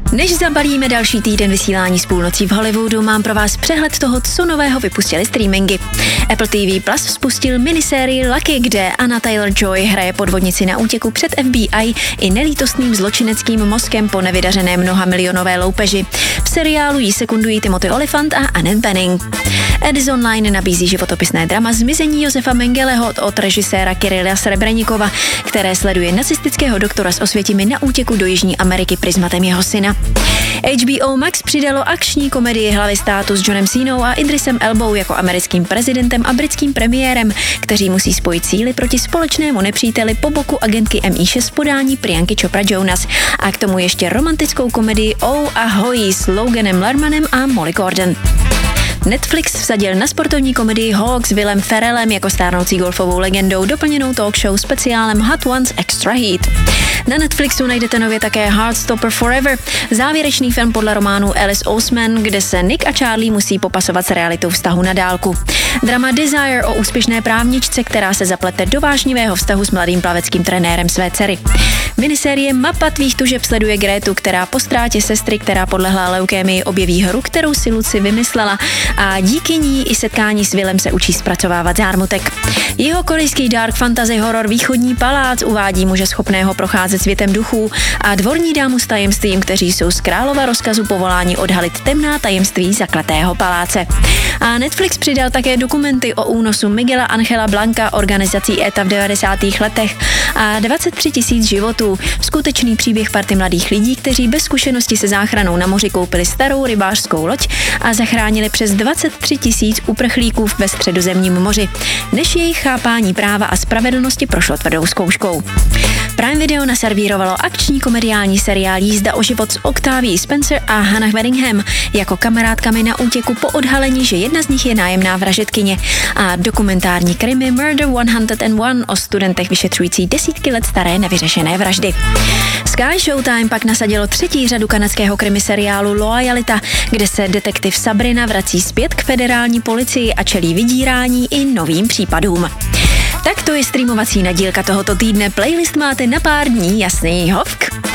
Než zabalíme další týden vysílání z půlnocí v Hollywoodu, mám pro vás přehled toho, co nového vypustili streamingy. Apple TV Plus spustil minisérii Lucky, kde Anna Taylor-Joy hraje podvodnici na útěku před FBI i nelítostným zločineckým mozkem po nevydařené mnohamilionové loupeži. V seriálu jí sekundují Timothy Olyphant a Annette Bening. Edison Line nabízí životopisné drama Zmizení Josefa Mengeleho od režiséra Kirilla Srebrenikova, které sleduje nacistického doktora s Osvětimi na útěku do Jižní Ameriky prismatem jeho syna. HBO Max přidalo akční komedii Hlavy státu s Johnem Cenou a Idrisem Elbou jako americkým prezidentem a britským premiérem, kteří musí spojit síly proti společnému nepříteli po boku agentky MI6 v podání Priyanky Chopra Jonas. A k tomu ještě romantickou komedii Oh Ahoy s Loganem Lermanem a Molly Gordon. Netflix vsadil na sportovní komedii Hawk s Willem Ferrellem jako stárnoucí golfovou legendou doplněnou talk show speciálem Hot Ones Extra Heat. Na Netflixu najdete nově také Heartstopper Forever, závěrečný film podle románu Alice Oseman, kde se Nick a Charlie musí popasovat s realitou vztahu na dálku. Drama Desire o úspěšné právničce, která se zaplete do vášnivého vztahu s mladým plaveckým trenérem své dcery. Minisérie Mapa tvých tužeb sleduje Grétu, která po ztrátě sestry, která podlehla leukémii, objeví hru, kterou si Lucy vymyslela a díky ní i setkání s Willem se učí zpracovávat zármutek. Jeho korejský dark fantasy horor Východní palác uvádí muže schopného procházet světem duchů a dvorní dámu s tajemstvím, kteří jsou z králova rozkazu povoláni odhalit temná tajemství zakletého paláce. A Netflix přidal také dokumenty o únosu Miguela Angela Blanca organizací ETA v 90. letech a 23 000 životů. Skutečný příběh party mladých lidí, kteří bez zkušenosti se záchranou na moři koupili starou rybářskou loď a zachránili přes 23 000 uprchlíků ve Středozemním moři, než jejich chápání práva a spravedlnosti prošlo tvrdou zkouškou. Prime Video naservírovalo akční komediální seriál Jízda o život s Octavií Spencer a Hannah Waddingham jako kamarádkami na útěku po odhalení, že jedna z nich je nájemná vražedkyně, a dokumentární krimi Murder 101 o studentech vyšetřující desítky let staré nevyřešené vraždy. Sky Showtime pak nasadilo třetí řadu kanadského krimi seriálu Loyalita, kde se detektiv Sabrina vrací zpět k federální policii a čelí vydírání i novým případům. Tak to je streamovací nadílka tohoto týdne. Playlist máte na pár dní, jasný hovk.